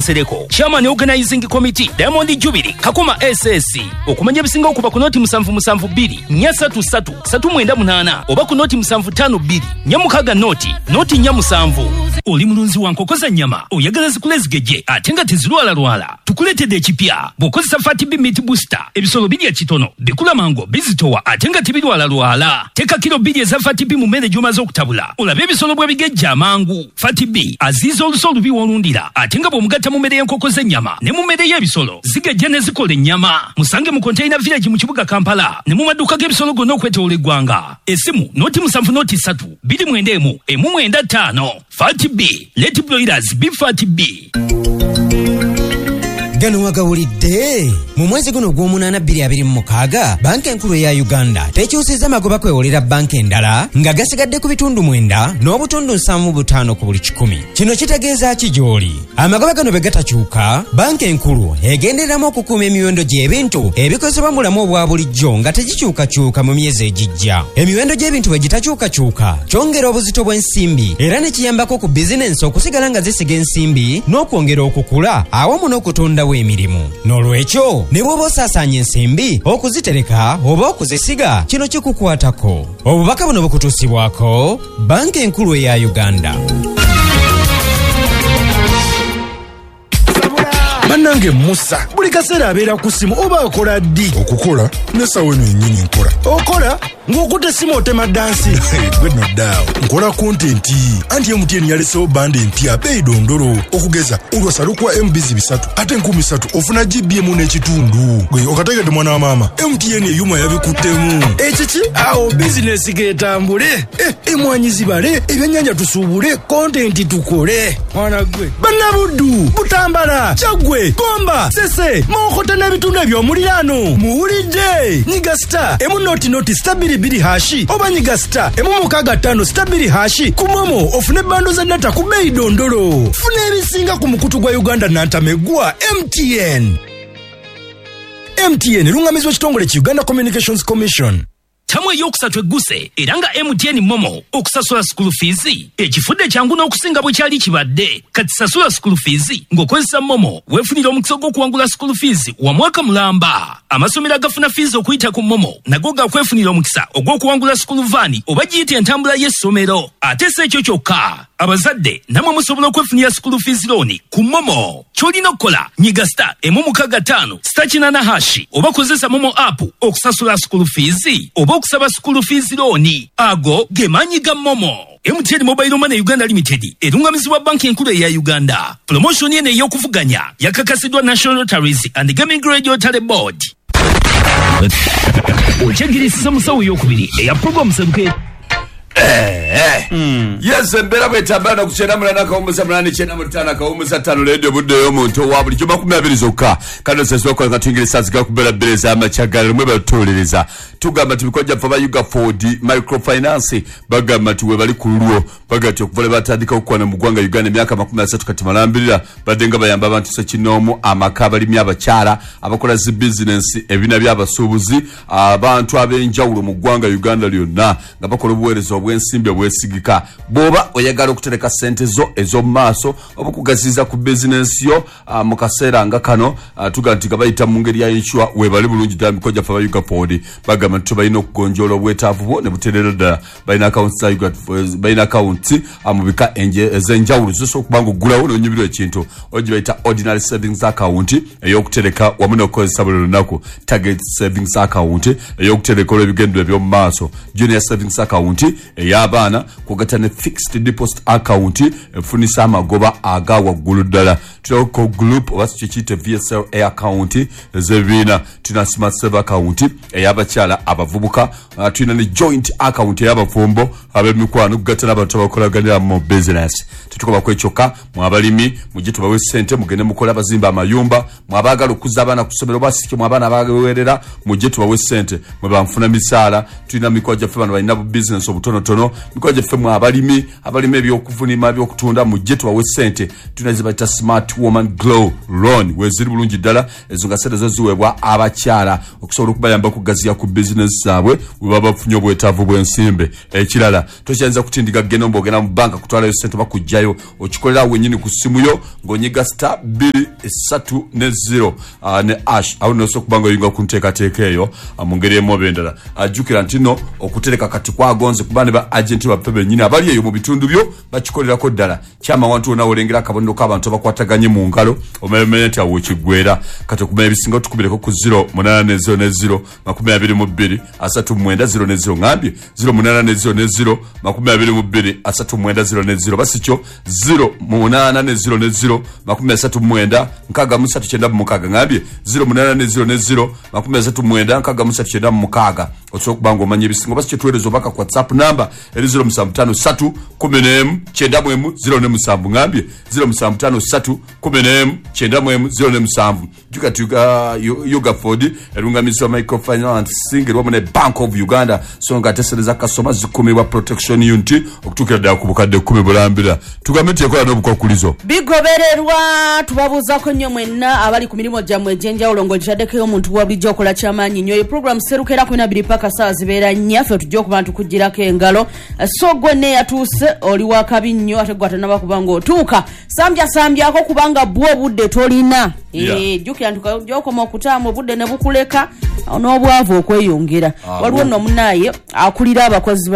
Sereko, Chairman Organizing Committee, Diamond Jubilee, Kakuma SSC, okumanya bisinga okuba ku noti 772, 333, oba ku noti 752, nyamukaga noti 7. Oli mulunzi wa nkoko za nyama, oyagala zikulezgeje, ate nga tezilwala. Tukuletedde ekipya, bw'okozesa FATB Meat Booster, ebisolo bidya kitono, bikula mango, bizitowa, ate nga tebirwala. Teka kilo 2 eza FATB mu mmere gy'omaze okutabula, olabe ebisolo bwe bigejja amangu. FATB aziiza oluso olubi w'olundira, ate nga bw'omugatta mu mmere y'enkoko z'ennyama ne mu mmere y'ebisolo, zigejja ne zikola ennyama. Musange mu Container Village mu kibuga Kampala, ne mu maduuka g'ebisolo gonna okwetooloola eggwanga. Essimu noti 7 noti 3 291 FATB, let broilers be FATB. Gano wagawulidde mu mwezi guno gw'omunaana 2026 banka enkulu ya Uganda tekyusizza magoba kwewolera banka endala nga gasigadde ku bitundu 9 n'obutundu 75 ku buli 100. Kino kitegeeza ki gy'oli? Amagoba gano bwe gatakyuka, banka enkulu egendereramu okukuuma emiwendo gy'ebintu ebikozesebwa mu bulamu obwa bulijjo nga tegikyukakyuka mu myezi egijja. Emiwendo gy'ebintu bwe gitakyukakyuka kyongera obuzito bw'ensimbi era ne kiyambako ku bizinensi okusigala nga zisiga ensimbi n'okwongera okukula awamu n'okutonda emirimu. N'olwekyo ne bw'oba osaasaanya ensimbi okuzitereka oba okuzisiga, kino kikukwatako. Obubaka buno bukutuusibwako banka enkulu eya Uganda. Bannange Musa, buli kaseera abeera ku simu oba akola ddi? Okukola n'essaawa eno yennyini nkola. Okola ng'okutte essimu otema dansi. Gwe noddaawo nkola kontenti. Anti MTN yalesewo bande empya beeyi dondolo. Okugeza olwasalukwa MBs 3 ate 3,000 ofuna GBM n'ekitundu. Gwe okategedde mwana wa maama, MTN eyuma yabikuttemu. Ekiki? Awo bizinesi getambule. Emwanyi zibale, ebyennyanja tusuubule, kontenti tukole. Mwana gwe bannabuddu butambala Chagwe, Gomba, Sese, Mokota n'ebitundu eby'omuliraano. Muwulidde? Nyiga star noti star 22 hashi oba nyiga star 165 star 2 hashi ku Momo ofune bando za data ku beeyi dondolo. Funa ebisinga ku mukutu gwa Uganda nantamegwa MTN. MTN lungamizwa kitongole ki Uganda Communications Commission. Tamu eyokusatu egguse era nga MTN Momo okusasula school fees ekifudde kyangu n'okusinga bwe kyali kibadde. Kati sasula school fees ng'okozesa Momo weefunira omukisa gw'okuwangula school fees wa mwaka mulamba. Amasomero agafuna fees okuyita ku Momo nago gakwefunira omukisa ogw'okuwangula school van oba giyita entambula y'essomero. Ate si ekyo kyokka, abazadde namwe musobola okwefunira school fees loan ku Momo. Ky'olina okukola nyiga star 165 star 8 hashi oba kozesa Momo app okusasula school fees oba okusaba school fees loan. Ago gemanyi ga Momo. MTN Mobile Money Uganda Limited erungamizibwa banki enkulu eya Uganda. Promotion eno ey'okuvuganya yakakasidwa National Lotteries and Gaming Regulatory Board. Okyagirisa musawo y'okubiri eya program sebuke. Yes, mbera bwetambala nakuchera mulana kawumuza mulani chena mutana kawumuza 5 radio budde y'omuntu wa buli juma 20 zokka kano seswa kwa katwingirisa zika kubera beleza amachagala mwe batolereza tugamba tubikoja faba Yuga Ford Microfinance bagamba tuwe bali kulwo bagati okuvole batandika okwana mu gwanga Uganda emyaka 13 kati malambirira badenga bayamba abantu sekinomu amakaba limi abakyala abakola zi business ebina by'abasubuzi abantu abenjawulo mu gwanga Uganda lyonna nga bakola obuweereza obwensimbi obwesigika. Boba oyagala okutereka sente zo ezo maaso obukugaziza ku business yo mu kaseera nga kano tuganti gabayita mu ngeri ya insure we bali bulungi dda mikoja faba Yuga Ford bagamba tubayina okugonjoola obwetaavu bwo ne buterera bayina accounts za Yuga bayina accounts amubika ezenjawulo zo kubanga ogulawo n'onyibirwa ekintu ogibayita ordinary savings account eyokutereka wamu n'okozesa buli lunaku, target savings account eyokutereka olw'ebigendo eby'omu maaso, junior savings account ey'abaana kugata ne fixed deposit account efunisa amagoba aga waggulu ddala. Tulako group oba kikiyite VSL account ez'ebibiina, tuna smart saver account ey'abakyala abavubuka, tuna ne joint account ey'abafumbo ab'emikwano kugata n'abantu abakolaganira mu business. Tetukoba kwekyokka mwabalimi mujje tubawe ssente mugende mukola abazimba amayumba, mwabaagala okuza abaana ku ssomero basike mu abaana abaweerera mujje tubawe ssente mwe banfuna misaala. Tulina mikwaja ffe bano balina business obutono tono mikoje femu abalimi ebyokuvunima byokutunda mu jet wa sente tunazibata smart woman glow loan weziri bulungi dala ezo ngasete zo ziwebwa abakyala okusobola okubayamba kugaziya ku business zaabwe baba bafunyo bwetavu bwensimbe ekirala toshanza kutindiga genombo ogenda mu banka kutwala yo sente bakujjayo okikolera wenyini ku simu yo ngonyiga star 230 ne ash au no sokubanga yinga kunteekateeka eyo mu ngeri emobendala ajukira ntino okutereka kati kwagonze kubane ba agent ba pebe nyina abali eyo mu bitundu byo bakikolerako ddala kyama wantu ona olengera kabondo k'abantu abakwataganye mu ngalo omelemenya awo kigwera kati okumanya ebisinga tukubireko ku 0800 22 39 ngambye 0800 22 39 basikyo 0800 39 nkaga musatu kyenda mukaga ngambye 0800 39 nkaga musatu kyenda mukaga osokubango omanye ebisinga basikyo twerezo baka ku WhatsApp number 0753 14 kyenda mwemu 0 ngambye 0753 14 kyenda mwemu 0 tukatuga yoga ford erungamisa microfinance single wamune Bank of Uganda songa tesereza kasoma zikumibwa protection unit okutukira ddala ku bukadde 10 bulambira tugamete yakola n'obukokulizo bigobererwa tubabuza ko nnyo mwenna abali ku mirimo gyamwe egyenjawulo ng'ogitaddeko omuntu wa bulijjo okola kyamaanyi nnyo program serukera 12 paka saa zibeera nnya ffe tujja okuba ntukugirako engalo so gwe ne yatuuse oli wa kabi nnyo ate gwe atanaba kuba ng'otuuka sambyako kubanga bwo obudde tolina jjukira ntukajokoma okutaamu obudde ne bukuleka n'obwavu okweyongera waliwo nno munaaye akulira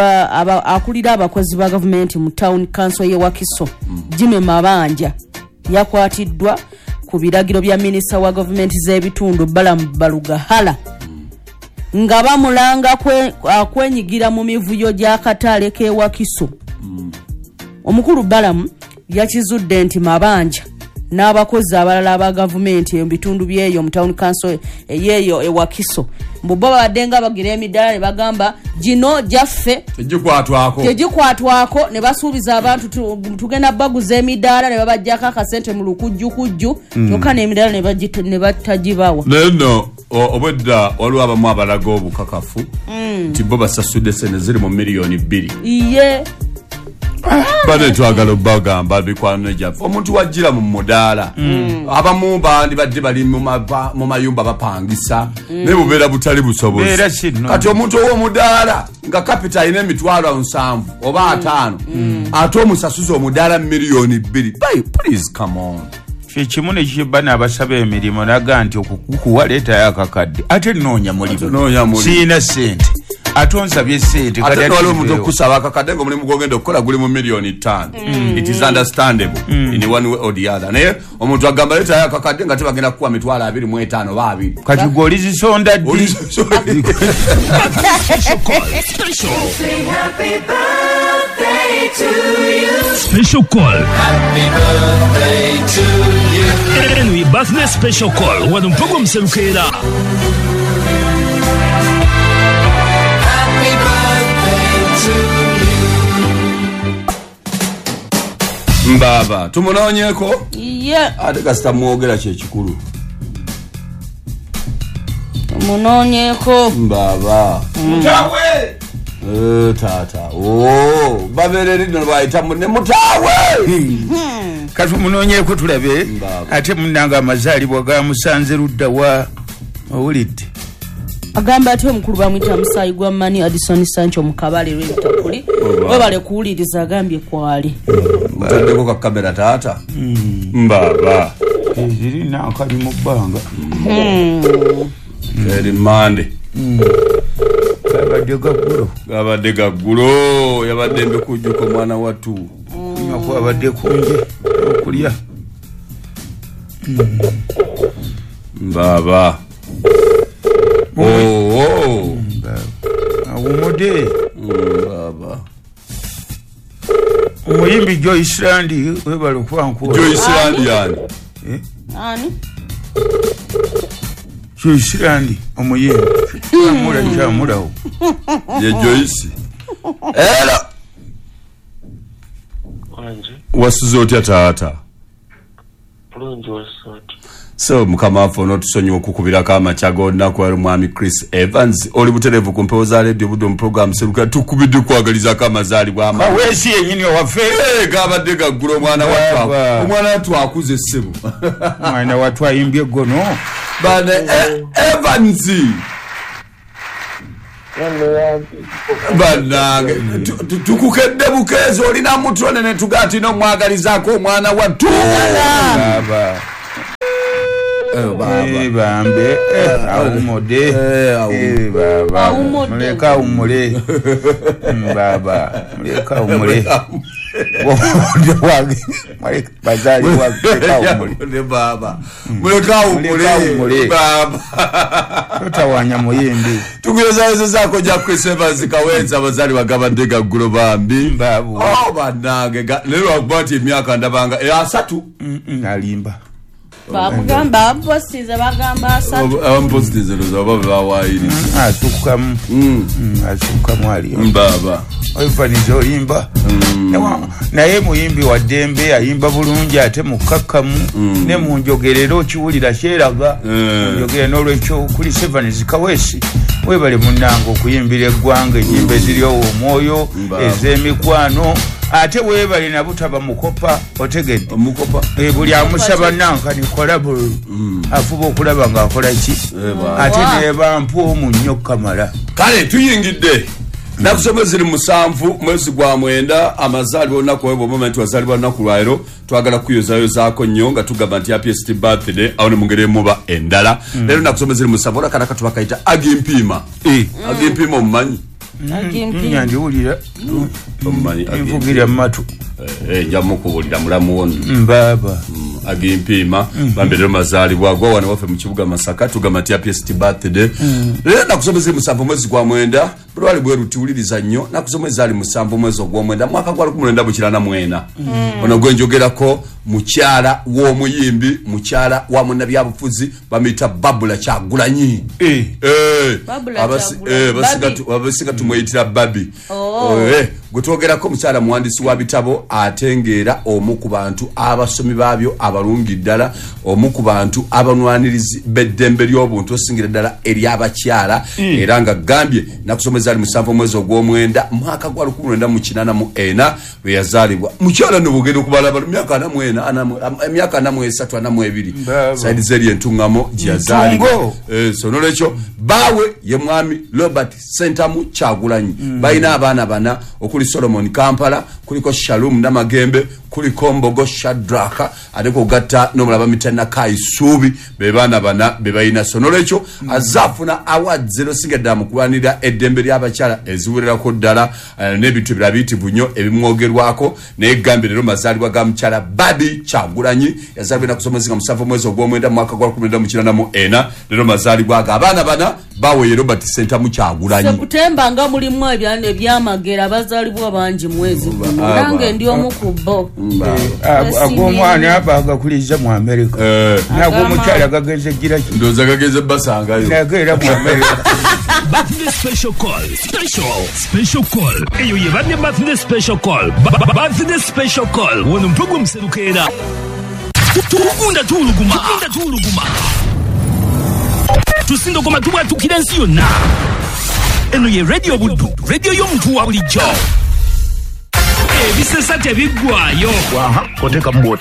abakozi ba gavumenti mu town council ye Wakiso Jimmy Mabanja yakwatiddwa ku biragiro bya minisita wa gavumenti z'ebitundu Balamu Balugahala nga bamulanga kwenyigira mu mivuyo gya katale ke Wakiso. Omukulu Balamu yakizudde nti Mabanja n'abakozi abalala aba gavumenti mu bitundu byeyo mu town council yeyo e Wakiso mbubo badenga bagira emiddala ne bagamba gino jaffe tegikwatwako ne basuubiza abantu tugenda baguza emiddala ne babajjako akasente mu lukujjukujju kyokka n'emiddala ne batagibawa neno obwedda waliwo abamu abalaga obukakafu nti bo basasudde sente ziri mu miliyoni 2 iye bane twagala bagamba bikwano gyaffe omuntu wajjira mu mudaala abamu bandi badde bali mu mayumba bapangisa ne bubeera butali busobozi kati omuntu ow'omudaala nga kapita alina emitwalo 7 oba 5 ate omusasuza omudaala miliyoni 2 please come on kimu ne kibana abasaba emirimu naga nti okukuwa leeta yakakadde ate noonya mulimu siina sente atonza byesente kati waliwo omuntu okusaba akakadde nga omulimu gwogenda okukola guli mu miliyoni 5 it is understandable in one way or the other naye omuntu agamba leeta yakakadde nga tebagenda kukuwa mitwalo 25 oba 2 kati gw'olizisonda ddi Special call. Happy birthday to you. Anyway, birthday special call. Wadu mpogo mserukera. Happy birthday to you. Mbaba, tumunaonyeko? Yeah. Ate kasita mwogera kyekikulu. Tumunaonyeko. Mbaba. Mutawe! Tata. Oh, babere lino lwaita ne mutawe. Kati munonyeko tulabe ate munanga amazaalibwa ga musanze ludda wa owulidde agamba ate omukulu bamwita Musaayi gwa Mani Addison Sancho mukabale lw'ebitakuli webale kuwuliriza agambye kwali mutaddeko ka kamera tata mbaba ziri nakali mu bbanga eri mande gabadde gaggulo yabadde mbikujjuko mwana watu nyako abadde kunje okulya mbaba awumode mbaba omuyimbi Joyce Landi webale okwankuwa Joyce Landi yani ani Joyce Landi omuyimbi amula kyamulawo ye Joyce era wasuze otya taata bulungi wasoti So mukama waffe onotusonyiwa okukubirako amacaga olunaku wali mwami Chris Evans oli butereevu ku mpewo za radio budde mu program seruka tukubidde kwagalizako amazaalibwa weesi yenyini owaffe gabadde gaggula omwana wattu akuze ssebo mwana wattu ayimbye eggono bane Evans banange tukukedde bukeezi olina mutone ne tugati n'omwagalizaako omwana wattu bambe awumode baba muleka awumule baba muleka awumule bazali wagge baba muleka awumule baba totawanya muyimbi tukuyozayozezaako ja Chris Evans Kawenza abazali bagabadde gaggulo bambi banange lero wakuba nti emyaka ndabanga 3 alimba bakugamba abaposize bagamba 3 abaposize loza baba bawayiri atukamu ali baba oyifaniza oyimba naye muyimbi wa ddembe ayimba bulungi ate mukakkamu ne mu njogerero kiwulira kyeraga njogera n'olwekyo kuli Evans Kaweesi webale munnange okuyimbira eggwanga ennyimba eziryowo omwoyo ez'emikwano ate webale nabutaba mukopa otegedde mukopa buli amusaba nankani kolabulu afuba okulaba ng'akola ki ate nebampa omu nnyo kamala kale tuyingidde nakusoma ziri 7 mwezi gwa 9 amazaalibwa olunaku lwawe bw'omumenti wazaalibwa lunaku lwairo twagala kuyozayozaako nnyo nga tugamba nti happy birthday awo ne mungeri emuba endala leero nakusoma ziri 7 olakana katuba kayita agimpiima agimpiima omumanyi nyandiwulira envugira mumatu njamukubulira mulamu wonna baba agimpiima bambere mazaalibwa gwa wana waffe mu kibuga Masaka tugamba nti happy birthday leero nakusomeza 7 mwezi gwa 9 bulwali bweru tiwuliriza nnyo nakusomeza ali 7 mwezi gwa 9 mwaka gwa 1994 ono gwenjogerako mukyala w'omuyimbi mukyala wa munnabyabufuzi bamuyita Babula Kyagulanyi abasinga tumweyitira Babi gwetwogerako mukyala muwandiisi wa bitabo atengeera omu ku bantu abasomi baabyo abalungi ddala omu ku bantu abanwanirizi b'eddembe ly'obuntu osingira ddala ery'abakyala era nga gambye nakusomeza ali 7 mwezi ogw'omwenda mwaka gwa 1994 bwe yazaalibwa mukyala nobugenda okubala emyaka 43 saidi zeri entuŋŋamo gye yazaalibwa so nolwekyo baawe ye mwami Robert Sentamu Kyagulanyi balina abaana bana okuli Solomon Kampala kuliko Shalom Namagembe kuliko Mbogo Shadraka ate kugatta n'omulaba Mitana Kaisubi be baana bana be balina so nolwekyo azafuna awards zero sigedda mu kulwanira eddembe ly'abakyala eziwererako ddala n'ebintu ebirala biyitivu nnyo ebimwogerwako naye gambye leero mazaalibwa ga mukyala Babi Kyagulanyi yazaalibwa nakusomeza nga 7 mwezi ogw'omwenda mwaka gwa 1994 leero mazaalibwa ga abaana bana bawe Robert Sentamu Kyagulanyi September nga mulimu ebyamagera bazaalibwa bangi mwezi nange ndi omu ku bo ag'omwana aba agakuliza mu America n'ag'omukyala gagenze gira ki ndowooza gagenze basangayo nageera mu America Birthday special call. Special call. Eyo yebadde birthday special call. Birthday special call. Wono mpugu mserukera. Tukunda tuluguma. Tusindogoma tuba tukirensi yonna. Eno ye radio buddu. Radio y'omuntu wa bulijjo. Ebisesa tebiggwayo. Koteka mboti.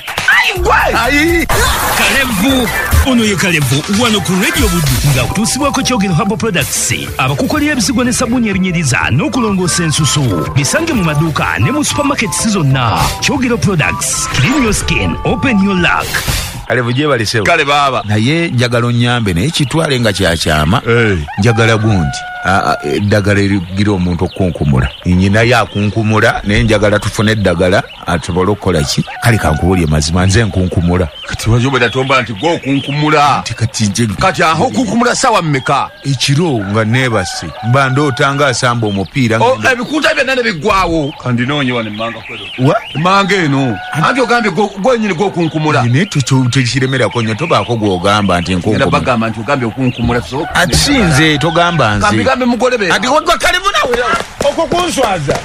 Kalevu. Ono ye Kalevu wano ku radio buddu nga kutusibwako Kyogero Herbal Products abakukolera ebisigo ne sabuni ebinyiriza n'okulongoosa ensusu bisange mu maduuka ne mu supermarkets zonna. Kyogero Products, clean your skin, open your luck. Kalevu gye balisewo kale baba naye njagala onyambe naye kitwale nga kyakyama njagala gundi eddagala erigira omuntu okunkumula nyina yakunkumula naye njagala tufune eddagala atusobole okukola ki kale kankubulye mazima nze nkunkumula kati wajobera tomba nti go kunkumula kati aho kunkumula sawa mmeka ekiro nga neebase mba ndootanga asamba omupiira ebikuuta byonna ne biggwawo kandi noonye wano emmanga kwero emmanga eno anti ogambye gwenyini gokunkumula naye tekiremerako nnyo tobaako gwogamba nti nkunkumula bagamba nti ogambye okunkumula ati sinze togamba nze mugambe mugolebe ati wagwa Kalevu nawe okukunswaza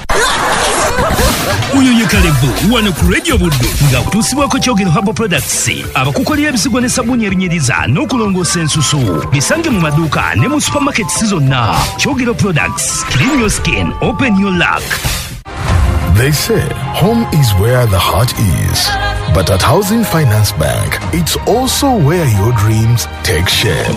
uyo ye Kalevu wano ku Radio Buddo nga kutuusibwako Kyogero Herbal Products abakukolera ebisigo ne sabuni ebinyiriza n'okulongoosa ensusu bisange mu maduuka ne mu supermarkets zonna. Kyogero Products, clean your skin, open your luck. They say home is where the heart is. But at Housing Finance Bank, it's also where your dreams take shape.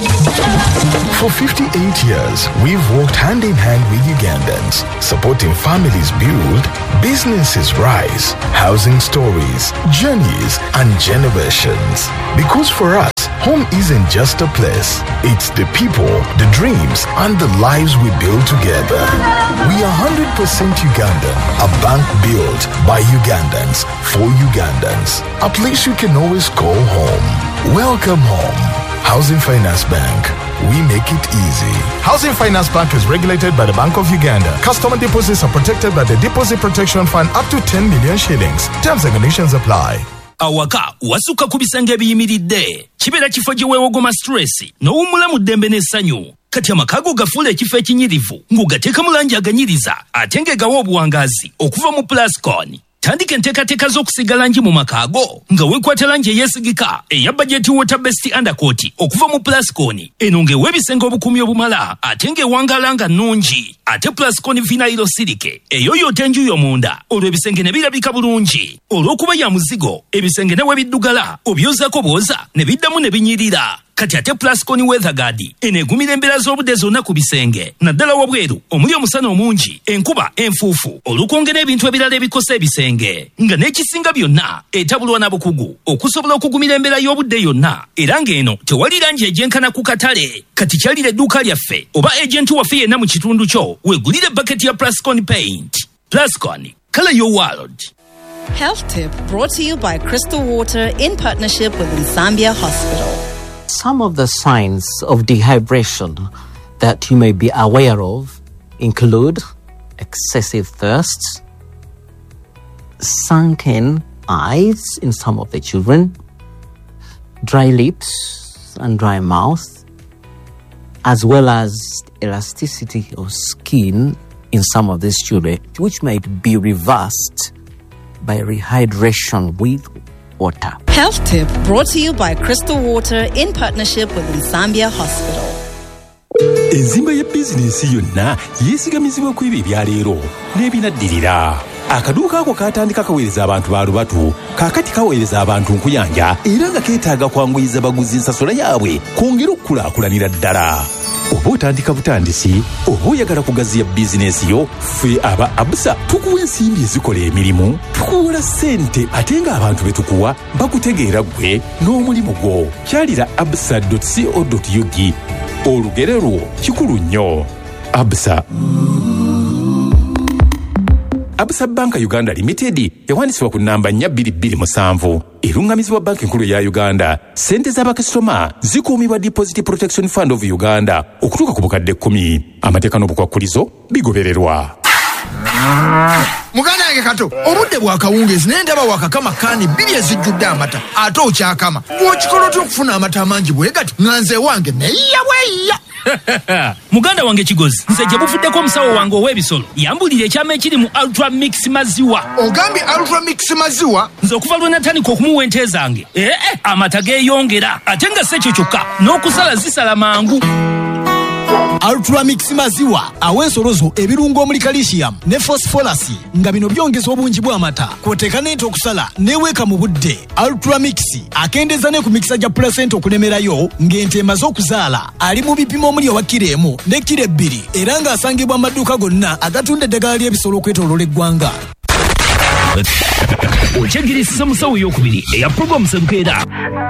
For 58 years, we've worked hand in hand with Ugandans, supporting families build, businesses rise, housing stories, journeys, and generations. Because for us, home isn't just a place. It's the people, the dreams, and the lives we build together. We are 100% Ugandan, a bank built by Ugandans, for Ugandans. A place you can always call home. Welcome home. Housing Finance Bank. We make it easy. Housing Finance Bank is regulated by the Bank of Uganda. Customer deposits are protected by the Deposit Protection Fund up to 10 million shillings. Terms and conditions apply. Awaka wasuka ku bisenge ebiyimiridde kibeera kifo gye weewogoma stress n'owummula mu ddembe n'essanyu. Kati amakago gafuula ekifo ekinyirivu ng'ogateeka mu langi aganyiriza ate ng'egawa obuwangazi okuva mu Plascon. Tandika enteekateeka z'okusiga langi mu makaago nga weekwata langi eyeesigika eya budget water based undercoat okuva mu Plascon. Eno ng'ewa ebisenge obukumi obumala ate ng'ewangaala nga nnungi. Ate Plascon vinyl silike eyoyoota enju y'omunda olwo ebisenge ne birabika bulungi. Olw'okuba ya muzigo ebisenge ne we biddugala obyozaako bwoza ne biddamu ne binyirira. Kati ate Plascon weather guard eneegumira embeera z'obudde zonna ku bisenge naddala wabweru omuli omusana omungi enkuba enfuufu olukwongera ebintu ebirala ebikosa ebisenge nga n'ekisinga byonna etabulwa na bukugu okusobola okugumira embeera y'obudde yonna era ng'eno tewali langi egyenkana ku katale. Kati kyalira edduuka lyaffe oba ejenti waffe yenna mu kitundu kyo weegulire baketi ya Plascon paint. Plascon, color your world. Health tip brought to you by Crystal Water in partnership with Nsambia Hospital. Some of the signs of dehydration that you may be aware of include excessive thirst, sunken eyes in some of the children, dry lips and dry mouth, as well as elasticity of skin in some of these children, which might be reversed by rehydration with water. Health tip brought to you by Crystal Water in partnership with Nsambia Hospital. Enzimba ya bizinesi yonna yeesigamizibwa ku ebyo ebya leero n'ebinaddirira. Akaduuka ako katandika kaweereza abantu ba lubatu kaakati kaweereza abantu nkuyanja era nga keetaaga kwanguyiza baguzi nsasula yaabwe kwongera okukulaakulanira ddala. Oba otandika butandisi oba oyagala kugaziya bizinesi yo, ffe aba Absa tukuwa ensimbi ezikola emirimu, tukuwola ssente ate ng'abantu be tukuwa bakutegeera ggwe n'omulimu gwo. Kyalira absa.co.ug. Olugero lwo kikulu nnyo. Absa. Absa Bank Uganda Limited yawandiisibwa ku nnamba 4227 erungamizibwa banki nkulu ya Uganda. Sente z'abakasitoma zikuumibwa Deposit Protection Fund of Uganda okutuuka ku bukadde 10. Amateeka n'obukwakkulizo bigobererwa. Muganda yange kato obudde bwa kawungeezi naye ndaba wakakama kaani 2 ezijjudde amata ate okyakama bw'okikola otya okufuna amata amangi bwe gati nga nze wange neyiya bweyiya. Muganda wange Kigozi nze gye buvuddeko omusawo wange ow'ebisolo yambulira ekyama ekiri mu Ultra Mix maziwa. Ogambye Ultra Mix maziwa? Nze okuva lwe natandika okumuwa ente zange amata geeyongera ate nga si ekyo kyokka n'okusala zisala mangu. Ultra Mix maziwa aw'ensolo zo ebirungo omuli calcium ne phosphorus nga bino byongeza obungi bw'amata kw'oteeka n'ente okusala n'eweeka mu budde. Ultra Mix akendeeza ne ku mikisa gya placenta okulemerayo ng'ente emaze okuzaala. Ali mu bipimo omuli owa kilo 1 ne kilo 2 era ng'asangibwa amaduuka gonna agatunda eddagala ly'ebisolo okwetooloola eggwanga. Okyegirisiza musawo ey'okubiri eya program Serukeera.